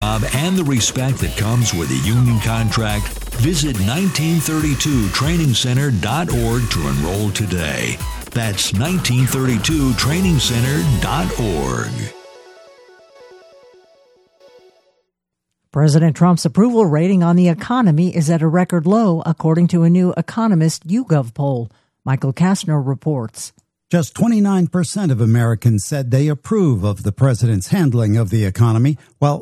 and the respect that comes with a union contract, visit 1932trainingcenter.org to enroll today. That's 1932trainingcenter.org. President Trump's approval rating on the economy is at a record low, according to a new Economist YouGov poll. Michael Kastner reports. Just 29% of Americans said they approve of the president's handling of the economy, while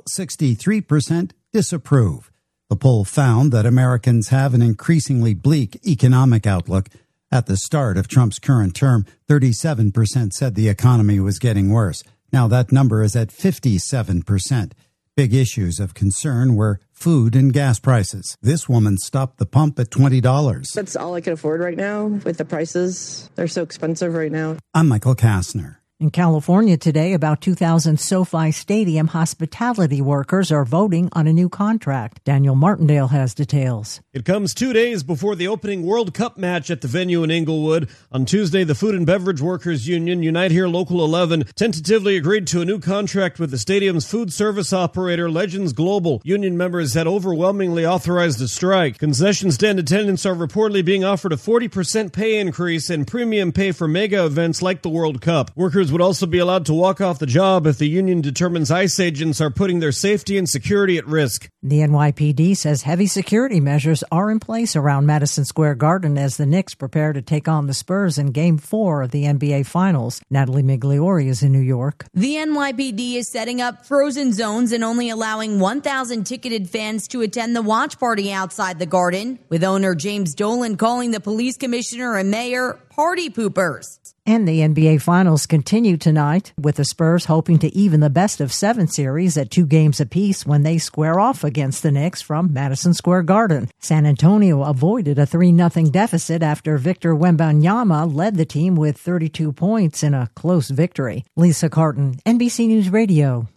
63% disapprove. The poll found that Americans have an increasingly bleak economic outlook. At the start of Trump's current term, 37% said the economy was getting worse. Now that number is at 57%. Big issues of concern were food and gas prices. This woman stopped the pump at $20. That's all I can afford right now with the prices. They're so expensive right now. I'm Michael Kastner. In California today, about 2,000 SoFi Stadium hospitality workers are voting on a new contract. Daniel Martindale has details. It comes 2 days before the opening World Cup match at the venue in Inglewood. On Tuesday, the Food and Beverage Workers Union, Unite Here Local 11, tentatively agreed to a new contract with the stadium's food service operator, Legends Global. Union members had overwhelmingly authorized a strike. Concession stand attendants are reportedly being offered a 40% pay increase and premium pay for mega events like the World Cup. Workers would also be allowed to walk off the job if the union determines ICE agents are putting their safety and security at risk. The NYPD says heavy security measures are in place around Madison Square Garden as the Knicks prepare to take on the Spurs in Game 4 of the NBA Finals. Natalie Migliori is in New York. The NYPD is setting up frozen zones and only allowing 1,000 ticketed fans to attend the watch party outside the Garden, with owner James Dolan calling the police commissioner and mayor party poopers. And the NBA Finals continue tonight, with the Spurs hoping to even the best-of-7 series at 2 games apiece when they square off against the Knicks from Madison Square Garden. San Antonio avoided a 3-0 deficit after Victor Wembanyama led the team with 32 points in a close victory. Lisa Carton, NBC News Radio.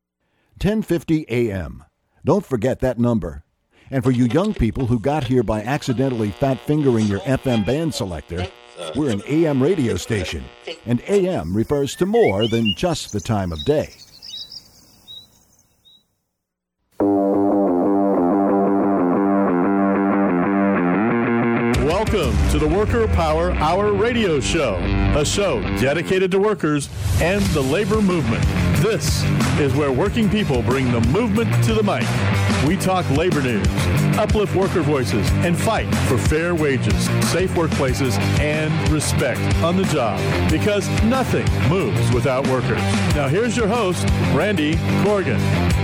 10:50 a.m. Don't forget that number. And for you young people who got here by accidentally fat-fingering your FM band selector, we're an AM radio station, and AM refers to more than just the time of day. Welcome to the Worker Power Hour radio show, a show dedicated to workers and the labor movement. This is where working people bring the movement to the mic. We talk labor news, uplift worker voices, and fight for fair wages, safe workplaces, and respect on the job, because nothing moves without workers. Now here's your host, Randy Corrigan.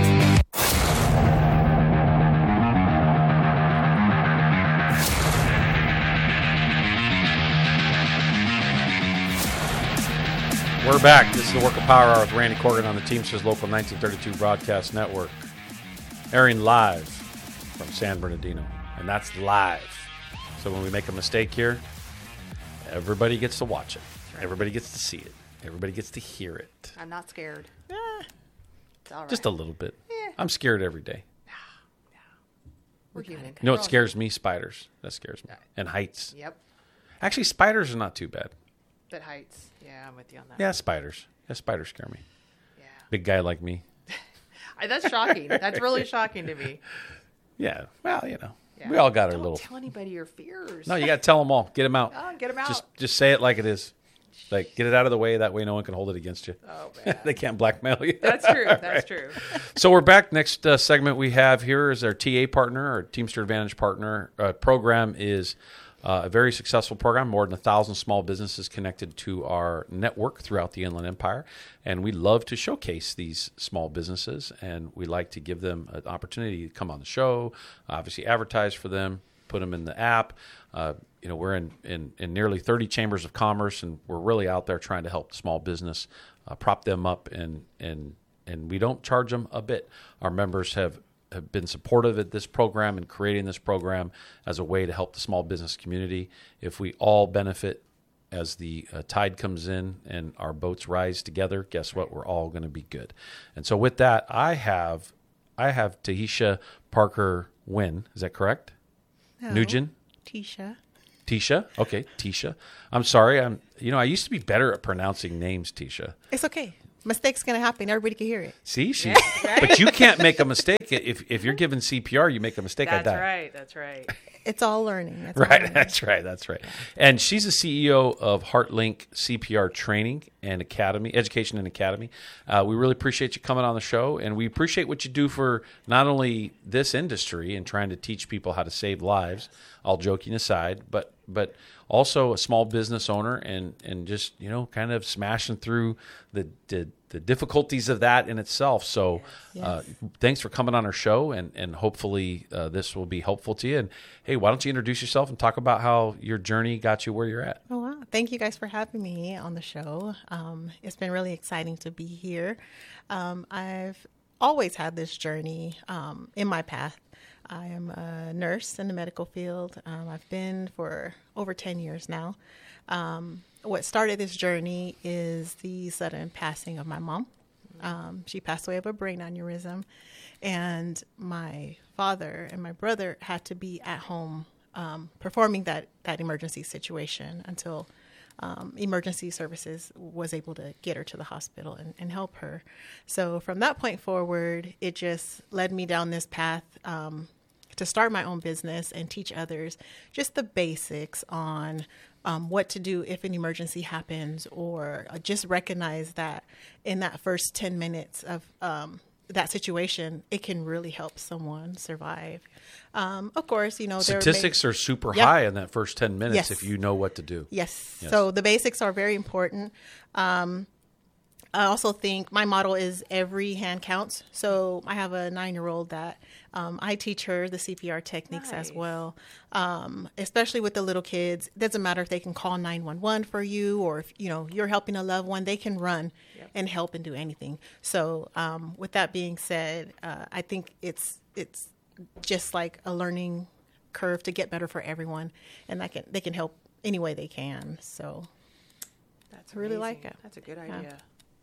We're back. This is the Worker Power Hour with Randy Corrigan on the Teamsters Local 1932 Broadcast Network. Airing live from San Bernardino. And that's live. So when we make a mistake here, everybody gets to watch it. Everybody gets to see it. Everybody gets to hear it. I'm not scared. It's all right. Just a little bit. I'm scared every day. No. We're human. You know what scares me? Spiders. That scares me. And heights. Yep. Actually, spiders are not too bad. But heights. Yeah, I'm with you on that. Yeah, spiders. Yeah, spiders scare me. Yeah. Big guy like me. That's shocking. That's really shocking to me. Yeah. Well, you know. Yeah. We all got our Don't little. tell anybody your fears. No, you got to tell them all. Get them out. Oh, get them out. Just say it like it is. Like, get it out of the way. That way no one can hold it against you. Oh, man. They can't blackmail you. That's true. That's right. true. So we're back. Next segment we have here is our TA partner, our Teamster Advantage partner. Program is a very successful program. More than 1,000 small businesses connected to our network throughout the Inland Empire. And we love to showcase these small businesses. And we like to give them an opportunity to come on the show, obviously advertise for them, put them in the app. We're in nearly 30 chambers of commerce, and we're really out there trying to help small business, prop them up, and we don't charge them a bit. Our members have been supportive of this program and creating this program as a way to help the small business community. If we all benefit as the tide comes in and our boats rise together, guess what? We're all going to be good. And so with that, I have Tahisha Parker Wynn. Is that correct? No. Nugent? Tisha? Okay, Tisha. I'm sorry. I used to be better at pronouncing names, Tisha. It's okay. mistake's going to happen. Everybody can hear it. See, but you can't make a mistake. If you're giving CPR, you make a mistake, I die. That's right. It's all learning. That's right. And she's the CEO of HeartLink CPR Training and Academy, Education and Academy. We really appreciate you coming on the show, and we appreciate what you do for not only this industry and trying to teach people how to save lives, all joking aside, but also a small business owner and just, kind of smashing through the difficulties of that in itself. So thanks for coming on our show, and hopefully this will be helpful to you. And hey, why don't you introduce yourself and talk about how your journey got you where you're at? Oh, wow. Thank you guys for having me on the show. It's been really exciting to be here. I've always had this journey in my path. I am a nurse in the medical field. I've been for over 10 years now. What started this journey is the sudden passing of my mom. She passed away of a brain aneurysm, and my father and my brother had to be at home performing that emergency situation until emergency services was able to get her to the hospital and help her. So from that point forward, it just led me down this path to start my own business and teach others just the basics on what to do if an emergency happens, or just recognize that in that first 10 minutes of that situation, it can really help someone survive. Of course, statistics are super high in that first 10 minutes if you know what to do. Yes. So the basics are very important. I also think my motto is every hand counts. So I have a 9-year-old that I teach her the CPR techniques as well, especially with the little kids. It doesn't matter if they can call 911 for you, or if you're helping a loved one, they can run and help and do anything. So with that being said, I think it's just like a learning curve to get better for everyone, and they can help any way they can. So that's I really like it. That's a good idea.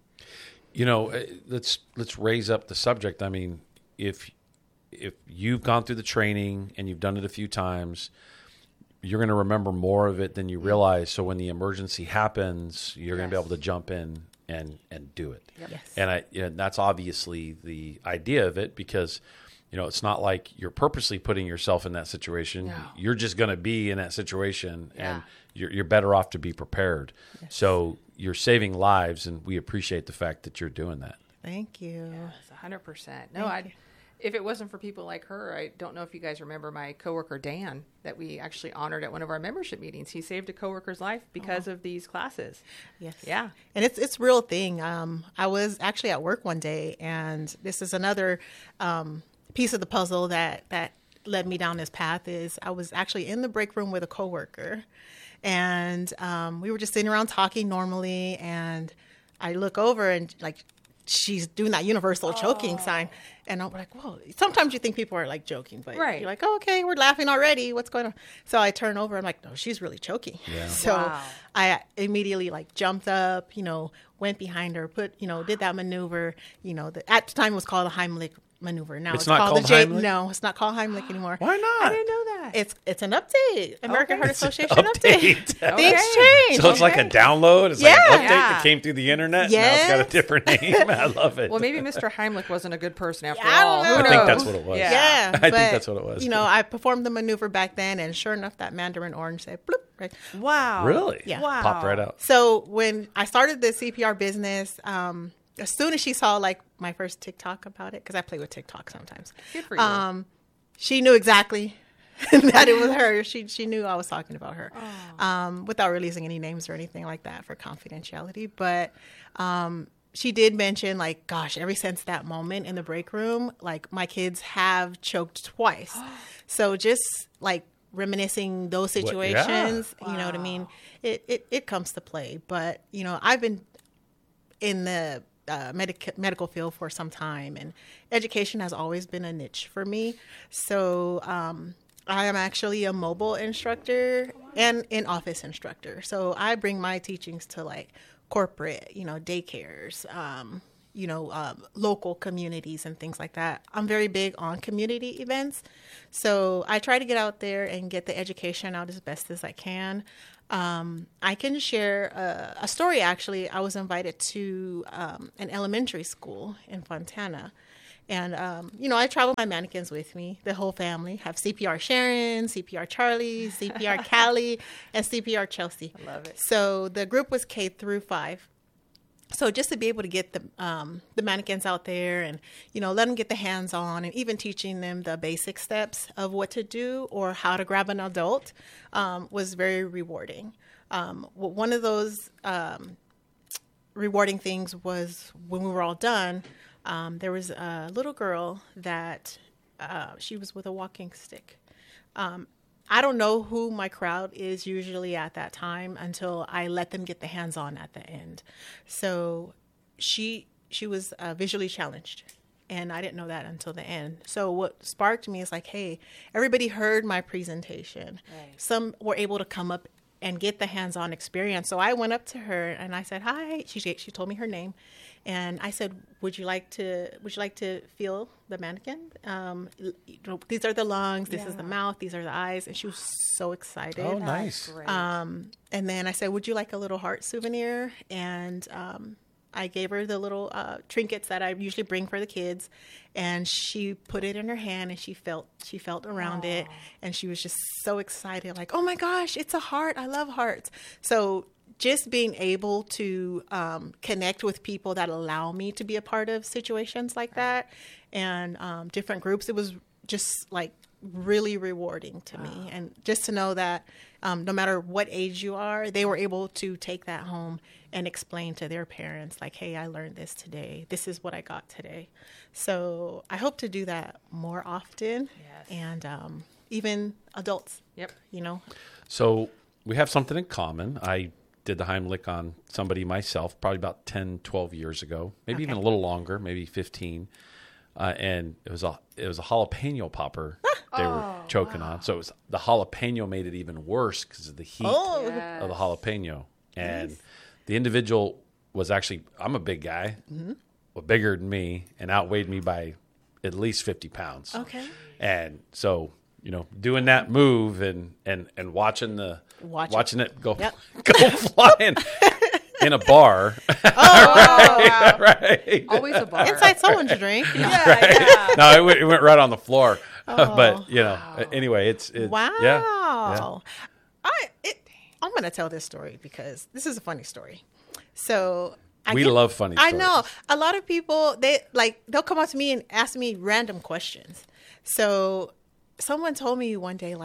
Let's raise up the subject. I mean, if you've gone through the training and you've done it a few times, you're going to remember more of it than you realize. So when the emergency happens, you're going to be able to jump in and do it. Yep. Yes. And that's obviously the idea of it, because it's not like you're purposely putting yourself in that situation. No. You're just going to be in that situation, and you're better off to be prepared. Yes. So you're saving lives, and we appreciate the fact that you're doing that. Thank you. Yes, 100%. No, if it wasn't for people like her, I don't know if you guys remember my coworker Dan that we actually honored at one of our membership meetings. He saved a coworker's life because of these classes. Yes. Yeah. And it's real thing. I was actually at work one day, and this is another piece of the puzzle that led me down this path. Is I was actually in the break room with a coworker, and we were just sitting around talking normally, and I look over and she's doing that universal choking sign, and I'm like, whoa. Sometimes you think people are joking, but you're like, oh, okay, we're laughing already. What's going on? So I turn over. I'm like, no, she's really choking. Yeah. So I immediately jumped up, went behind her, did that maneuver. At the time it was called a Heimlich maneuver. Now it's not called Heimlich? No, it's not called Heimlich anymore. Why not? I didn't know that. It's an update. American Heart Association update. Things change. So it's like a download. It's like an update that came through the internet. Yes. Now it's got a different name. I love it. Well, maybe Mr. Heimlich wasn't a good person after all. I think that's what it was. Yeah. I think that's what it was. I performed the maneuver back then, and sure enough, that mandarin orange said bloop. Right. Wow. Really? Yeah. Wow. Popped right out. So when I started the CPR business, as soon as she saw my first TikTok about it, because I play with TikTok sometimes. Good for you. She knew exactly that it was her. She knew I was talking about her, without releasing any names or anything like that for confidentiality. But she did mention, gosh, ever since that moment in the break room, my kids have choked twice. So just reminiscing those situations, you know what I mean? It comes to play. But, I've been in the medical field for some time, and education has always been a niche for me. So I am actually a mobile instructor and an office instructor. So I bring my teachings to corporate, daycares, local communities and things like that. I'm very big on community events. So I try to get out there and get the education out as best as I can. I can share a story, actually. I was invited to an elementary school in Fontana. And, I travel my mannequins with me, the whole family. Have CPR Sharon, CPR Charlie, CPR Callie, and CPR Chelsea. I love it. So the group was K through 5. So just to be able to get the mannequins out there and, let them get the hands on, and even teaching them the basic steps of what to do or how to grab an adult was very rewarding. One of those rewarding things was when we were all done, there was a little girl that she was with a walking stick. I don't know who my crowd is usually at that time until I let them get the hands-on at the end. So she was visually challenged, and I didn't know that until the end. So what sparked me is like, hey, everybody heard my presentation. Right. Some were able to come up and get the hands-on experience. So I went up to her and I said, hi. She told me her name. And I said, would you like to feel the mannequin? These are the lungs. This is the mouth. These are the eyes. And she was so excited. Oh, nice. And then I said, would you like a little heart souvenir? And I gave her the little trinkets that I usually bring for the kids. And she put it in her hand, and she felt around it. And she was just so excited, like, oh my gosh, it's a heart. I love hearts. So just being able to connect with people that allow me to be a part of situations like that, and different groups, it was just like really rewarding to me. And just to know that no matter what age you are, they were able to take that home and explain to their parents, like, hey, I learned this today. This is what I got today. So I hope to do that more often. Yes. And even adults. Yep. So we have something in common. I did the Heimlich on somebody myself, probably about 10, 12 years ago, maybe even a little longer, maybe 15. And it was a jalapeno popper they were choking on. So the jalapeno made it even worse because of the heat of the jalapeno. And the individual was actually, I'm a big guy, bigger than me, and outweighed me by at least 50 pounds. Okay. And so, doing that move and watching it go flying in a bar. Wow. Right. Always a bar. Inside someone's drink. Yeah. No, it went right on the floor. But, anyway, it's wow. Yeah. I'm going to tell this story because this is a funny story. So we love funny stories. I know. A lot of people, they'll come up to me and ask me random questions. So someone told me one day,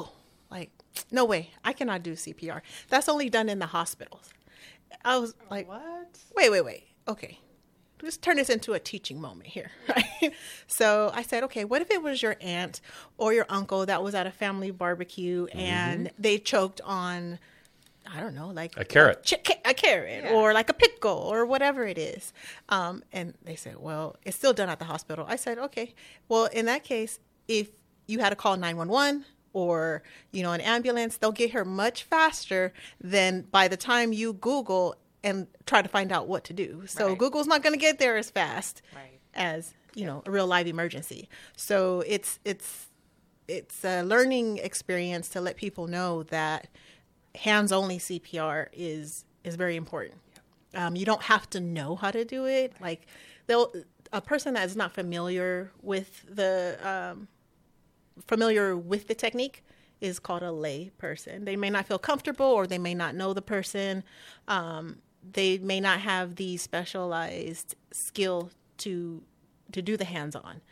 no way, I cannot do CPR. That's only done in the hospitals. I was like, what? Wait. Okay. Let's turn this into a teaching moment here. Right? So I said, okay, what if it was your aunt or your uncle that was at a family barbecue and they choked on, I don't know, like a carrot, or like a pickle or whatever it is. And they said, well, it's still done at the hospital. I said, okay, well, in that case, if you had to call 911 or, an ambulance, they'll get here much faster than by the time you Google and try to find out what to do. So Google's not going to get there as fast as, a real live emergency. So it's a learning experience to let people know that hands-only CPR is very important. You don't have to know how to do it. Like a person that is not familiar with the technique is called a lay person. They may not feel comfortable, or they may not know the person. They may not have the specialized skill to do the hands-on,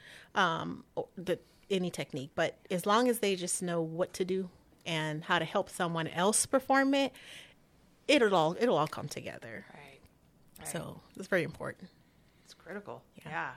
any technique. But as long as they just know what to do and how to help someone else perform it, it'll all come together. Right. So it's very important. It's critical. Yeah.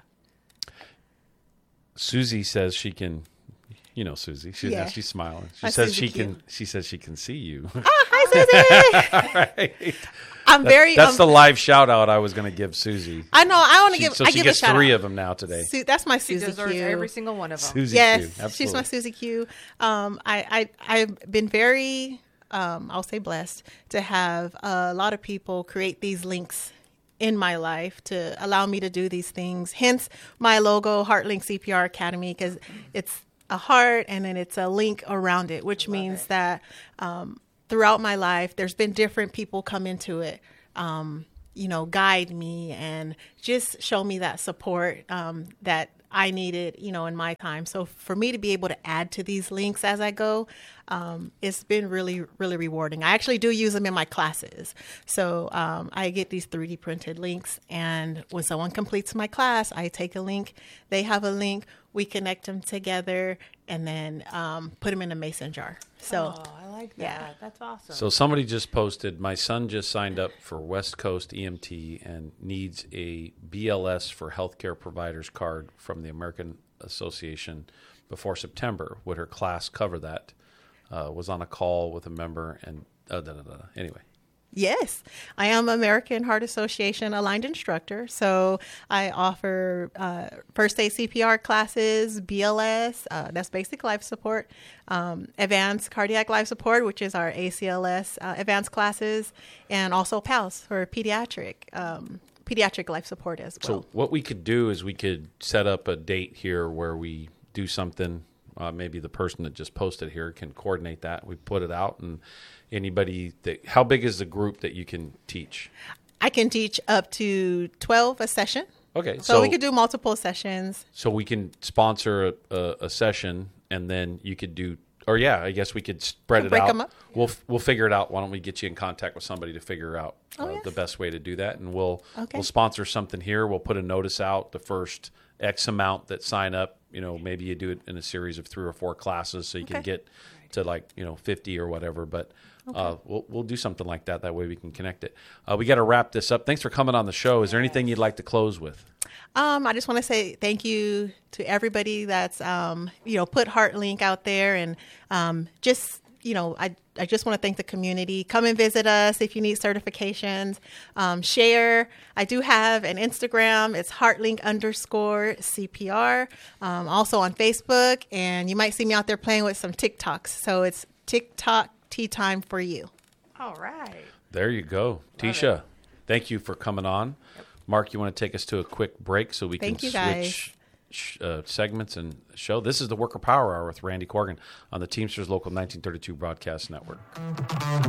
Susie says she can. Susie. She's smiling. She says she can. She says she can see you. Oh, hi, Susie. Right. That's the live shout out I was going to give Susie. I know. I want to give. So she gets a shout 3 out. of them now today. That's my Susie She deserves Q. every single one of them. Susie yes, Q. Absolutely. She's my Susie Q. I've been very, I'll say blessed to have a lot of people create these links in my life to allow me to do these things. Hence my logo, HeartLink CPR Academy, because it's a heart and then it's a link around it, which means that throughout my life, there's been different people come into it, guide me and just show me that support that I needed, in my time. So for me to be able to add to these links as I go, it's been really, really rewarding. I actually do use them in my classes. So I get these 3D printed links, and when someone completes my class, I take a link, they have a link, we connect them together, and then put them in a mason jar. So I like that. Yeah. That's awesome. So somebody just posted, my son just signed up for West Coast EMT and needs a BLS for healthcare providers card from the American Association before September. Would her class cover that? Was on a call with a member and anyway. Yes, I am American Heart Association aligned instructor. So I offer first aid CPR classes, BLS, that's basic life support, advanced cardiac life support, which is our ACLS advanced classes, and also PALS for pediatric life support as well. So what we could do is we could set up a date here where we do something. Maybe the person that just posted here can coordinate that. We put it out, and anybody how big is the group that you can teach? I can teach up to 12 a session. Okay. So we could do multiple sessions. So we can sponsor a session, and then you could do, I guess we could spread it break out. them up. We'll figure it out. Why don't we get you in contact with somebody to figure out the best way to do that, and we'll sponsor something here. We'll put a notice out, the first X amount that sign up. Maybe you do it in a series of 3 or 4 classes, so you can get to 50 or whatever. But we'll do something like that. That way we can connect it. We got to wrap this up. Thanks for coming on the show. Is there anything you'd like to close with? I just want to say thank you to everybody that's put HeartLink out there, and I just want to thank the community. Come and visit us if you need certifications. Share. I do have an Instagram. It's HeartLink_CPR. Also on Facebook, and you might see me out there playing with some TikToks. So it's TikTok Tea Time for you. All right. There you go. Tisha, thank you for coming on. Yep. Mark, you want to take us to a quick break so we can switch segments and show? This is the Worker Power Hour with Randy Corrigan on the Teamsters Local 1932 Broadcast Network.